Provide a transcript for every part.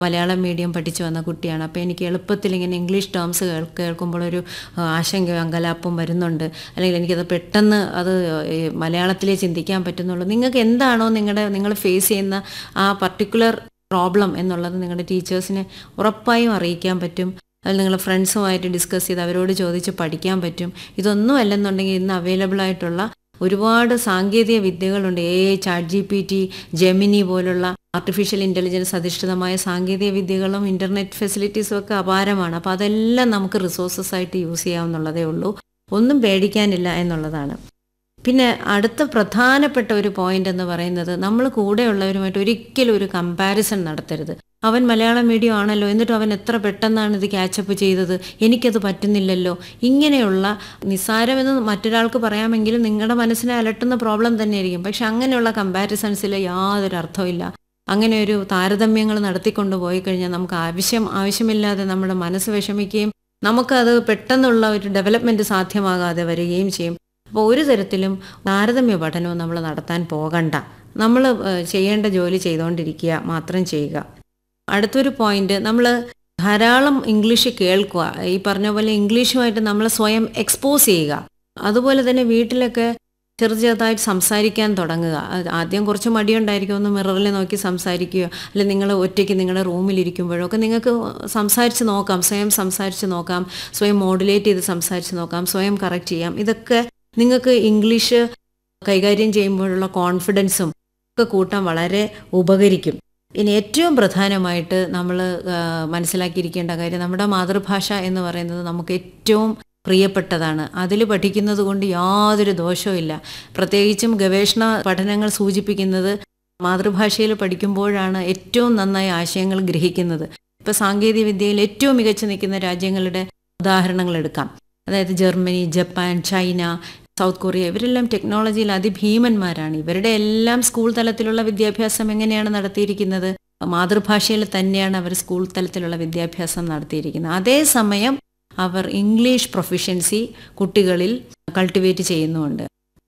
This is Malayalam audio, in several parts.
മലയാളം മീഡിയം പഠിച്ചു വന്ന കുട്ടിയാണ്. അപ്പോൾ എനിക്ക് എളുപ്പത്തിൽ ഇങ്ങനെ ഇംഗ്ലീഷ് ടേംസ് കേൾക്കുമ്പോൾ ഒരു ആശങ്കയോ അങ്കലാപ്പും വരുന്നുണ്ട്. അല്ലെങ്കിൽ എനിക്കത് പെട്ടെന്ന് അത് മലയാളത്തിലേ ചിന്തിക്കാൻ പറ്റുന്നുള്ളൂ. നിങ്ങൾക്ക് എന്താണോ നിങ്ങൾ ഫേസ് ചെയ്യുന്ന ആ പർട്ടിക്കുലർ പ്രോബ്ലം എന്നുള്ളത് നിങ്ങളുടെ ടീച്ചേഴ്സിനെ ഉറപ്പായും അറിയിക്കാൻ പറ്റും. അതിൽ നിങ്ങൾ ഫ്രണ്ട്സുമായിട്ട് ഡിസ്കസ് ചെയ്ത് അവരോട് ചോദിച്ച് പഠിക്കാൻ പറ്റും. ഇതൊന്നും അല്ലെന്നുണ്ടെങ്കിൽ ഇന്ന് അവൈലബിൾ ആയിട്ടുള്ള ഒരുപാട് സാങ്കേതിക വിദ്യകളുണ്ട്. AI, ChatGPT, ജെമിനി പോലുള്ള ആർട്ടിഫിഷ്യൽ ഇൻ്റലിജൻസ് അധിഷ്ഠിതമായ സാങ്കേതിക വിദ്യകളും ഇൻ്റർനെറ്റ് ഫെസിലിറ്റീസും ഒക്കെ അപാരമാണ്. അപ്പോൾ അതെല്ലാം നമുക്ക് റിസോഴ്സസ് ആയിട്ട് യൂസ് ചെയ്യാവുന്നുള്ളതേ ഉള്ളൂ. ഒന്നും പേടിക്കാനില്ല എന്നുള്ളതാണ്. പിന്നെ അടുത്ത പ്രധാനപ്പെട്ട ഒരു പോയിന്റ് എന്ന് പറയുന്നത്, നമ്മൾ കൂടെയുള്ളവരുമായിട്ട് ഒരിക്കലും ഒരു കമ്പാരിസൺ നടത്തരുത്. അവൻ മലയാളം മീഡിയം ആണല്ലോ, എന്നിട്ടും അവൻ എത്ര പെട്ടെന്നാണ് ഇത് ക്യാച്ചപ്പ് ചെയ്തത്, എനിക്കത് പറ്റുന്നില്ലല്ലോ. ഇങ്ങനെയുള്ള നിസ്സാരമെന്ന് മറ്റൊരാൾക്ക് പറയാമെങ്കിലും നിങ്ങളുടെ മനസ്സിനെ അലട്ടുന്ന പ്രോബ്ലം തന്നെയായിരിക്കും. പക്ഷെ അങ്ങനെയുള്ള കമ്പാരിസൺസിൽ യാതൊരു അർത്ഥമില്ല. അങ്ങനെ ഒരു താരതമ്യങ്ങൾ നടത്തിക്കൊണ്ട് പോയി കഴിഞ്ഞാൽ നമുക്ക് ആവശ്യമില്ലാതെ നമ്മുടെ മനസ്സ് വിഷമിക്കുകയും നമുക്കത് പെട്ടെന്നുള്ള ഒരു ഡെവലപ്മെൻറ്റ് സാധ്യമാകാതെ വരികയും ചെയ്യും. അപ്പോൾ ഒരു തരത്തിലും താരതമ്യ പഠനവും നമ്മൾ നടത്താൻ പോകണ്ട. നമ്മൾ ചെയ്യേണ്ട ജോലി ചെയ്തുകൊണ്ടിരിക്കുക മാത്രം ചെയ്യുക. അടുത്തൊരു പോയിന്റ്, നമ്മൾ ധാരാളം ഇംഗ്ലീഷ് കേൾക്കുക. ഈ പറഞ്ഞ പോലെ ഇംഗ്ലീഷുമായിട്ട് നമ്മൾ സ്വയം എക്സ്പോസ് ചെയ്യുക. അതുപോലെ തന്നെ വീട്ടിലൊക്കെ ചെറുതായിട്ട് സംസാരിക്കാൻ തുടങ്ങുക. ആദ്യം കുറച്ച് മടിയുണ്ടായിരിക്കും, ഒന്ന് മിററിൽ നോക്കി സംസാരിക്കുകയോ അല്ലെങ്കിൽ നിങ്ങൾ ഒറ്റയ്ക്ക് നിങ്ങളുടെ റൂമിലിരിക്കുമ്പോഴോ ഒക്കെ നിങ്ങൾക്ക് സംസാരിച്ച് നോക്കാം, സ്വയം സംസാരിച്ച് നോക്കാം, സ്വയം മോഡുലേറ്റ് ചെയ്ത് സംസാരിച്ച് നോക്കാം, സ്വയം കറക്റ്റ് ചെയ്യാം. ഇതൊക്കെ നിങ്ങൾക്ക് ഇംഗ്ലീഷ് കൈകാര്യം ചെയ്യുമ്പോഴുള്ള കോൺഫിഡൻസും ഒക്കെ കൂട്ടാൻ വളരെ ഉപകരിക്കും. ഇനി ഏറ്റവും പ്രധാനമായിട്ട് നമ്മൾ മനസ്സിലാക്കിയിരിക്കേണ്ട കാര്യം, നമ്മുടെ മാതൃഭാഷ എന്ന് പറയുന്നത് നമുക്ക് ഏറ്റവും പ്രിയപ്പെട്ടതാണ്. അതിൽ പഠിക്കുന്നത് കൊണ്ട് യാതൊരു ദോഷവും ഇല്ല. പ്രത്യേകിച്ചും ഗവേഷണ പഠനങ്ങൾ സൂചിപ്പിക്കുന്നത് മാതൃഭാഷയിൽ പഠിക്കുമ്പോഴാണ് ഏറ്റവും നന്നായി ആശയങ്ങൾ ഗ്രഹിക്കുന്നത്. ഇപ്പോൾ സാങ്കേതിക വിദ്യയിൽ ഏറ്റവും മികച്ചു നിൽക്കുന്ന രാജ്യങ്ങളുടെ ഉദാഹരണങ്ങൾ എടുക്കാം. അതായത് Germany, Japan, China, south Korea, ഇവരെല്ലാം ടെക്നോളജിയിൽ അതിഭീമന്മാരാണ്. ഇവരുടെ എല്ലാം സ്കൂൾ തലത്തിലുള്ള വിദ്യാഭ്യാസം എങ്ങനെയാണ് നടത്തിയിരിക്കുന്നത്? മാതൃഭാഷയിൽ തന്നെയാണ് അവർ സ്കൂൾ തലത്തിലുള്ള വിദ്യാഭ്യാസം നടത്തിയിരിക്കുന്നത്. അതേസമയം അവർ ഇംഗ്ലീഷ് പ്രൊഫിഷ്യൻസി കുട്ടികളിൽ കൾട്ടിവേറ്റ് ചെയ്യുന്നുമുണ്ട്.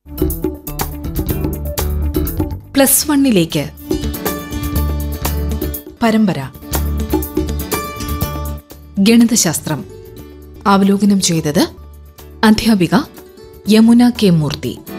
+1 പരമ്പര ഗണിതശാസ്ത്രം അവലോകനം ചെയ്തത് അധ്യാപിക യമുന കെ മൂർത്തി.